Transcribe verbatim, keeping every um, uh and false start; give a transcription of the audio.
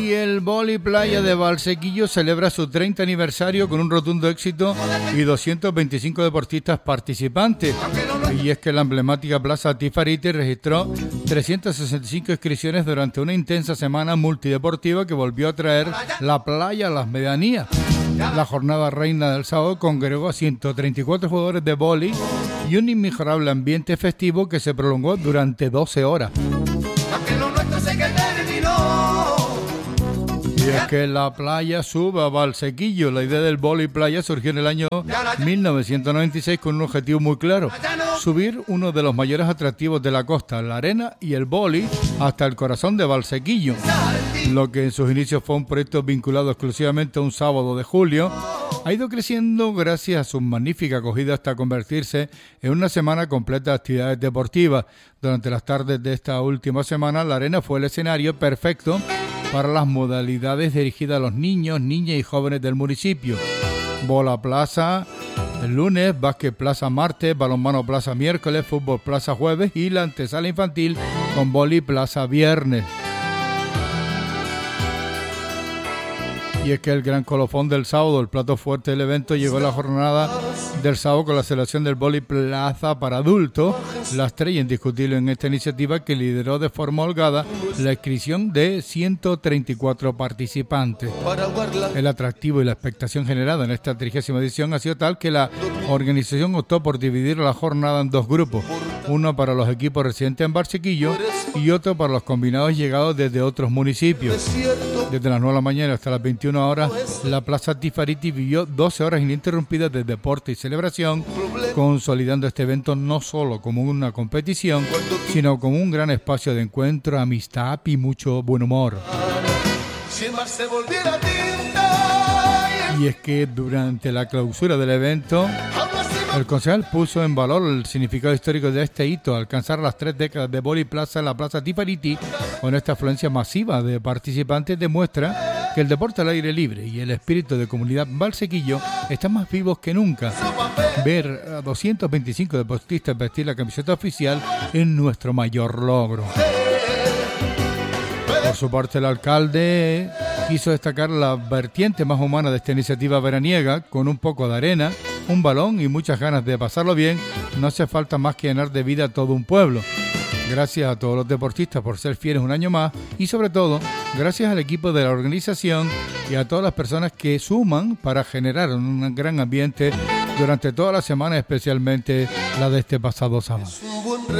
Y el Vóley Playa de Valsequillo celebra su treinta aniversario con un rotundo éxito y doscientos veinticinco deportistas participantes. Y es que la emblemática Plaza Tifariti registró trescientas sesenta y cinco inscripciones durante una intensa semana multideportiva que volvió a traer la playa a las medianías. La jornada reina del sábado congregó a ciento treinta y cuatro jugadores de vóley y un inmejorable ambiente festivo que se prolongó durante doce horas. Y es que la playa sube a Valsequillo. La idea del vóley playa surgió en el año mil novecientos noventa y seis con un objetivo muy claro: subir uno de los mayores atractivos de la costa, la arena y el vóley, hasta el corazón de Valsequillo. Lo que en sus inicios fue un proyecto vinculado exclusivamente a un sábado de julio, ha ido creciendo gracias a su magnífica acogida hasta convertirse en una semana completa de actividades deportivas. Durante las tardes de esta última semana, la arena fue el escenario perfecto para las modalidades dirigidas a los niños, niñas y jóvenes del municipio. Bola plaza el lunes, básquet plaza martes, balonmano plaza miércoles, fútbol plaza jueves y la antesala infantil con vóley plaza viernes. Y es que el gran colofón del sábado, el plato fuerte del evento, llegó a la jornada del sábado con la celebración del vóley plaza para adultos, la estrella indiscutible en esta iniciativa que lideró de forma holgada la inscripción de ciento treinta y cuatro participantes. El atractivo y la expectación generada en esta trigésima edición ha sido tal que la organización optó por dividir la jornada en dos grupos, uno para los equipos residentes en Valsequillo y otro para los combinados llegados desde otros municipios. Desde las nueve de la mañana hasta las veintiuna horas, la Plaza Tifariti vivió doce horas ininterrumpidas de deporte y celebración, consolidando este evento no solo como una competición, sino como un gran espacio de encuentro, amistad y mucho buen humor. Y es que durante la clausura del evento, el concejal puso en valor el significado histórico de este hito: alcanzar las tres décadas de vóley plaza en la Plaza Tifariti con esta afluencia masiva de participantes demuestra que el deporte al aire libre y el espíritu de comunidad Valsequillo están más vivos que nunca. Ver a doscientos veinticinco deportistas vestir la camiseta oficial es nuestro mayor logro. Por su parte, el alcalde quiso destacar la vertiente más humana de esta iniciativa veraniega. Con un poco de arena, un balón y muchas ganas de pasarlo bien, no hace falta más que llenar de vida a todo un pueblo. Gracias a todos los deportistas por ser fieles un año más y, sobre todo, gracias al equipo de la organización y a todas las personas que suman para generar un gran ambiente durante toda la semana, especialmente la de este pasado sábado.